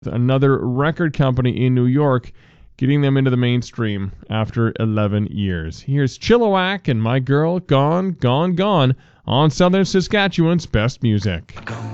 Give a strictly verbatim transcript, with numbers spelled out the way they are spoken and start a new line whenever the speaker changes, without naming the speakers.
another record company in New York, getting them into the mainstream after eleven years. Here's Chilliwack and My Girl Gone, Gone, Gone on Southern Saskatchewan's Best Music.
Gone.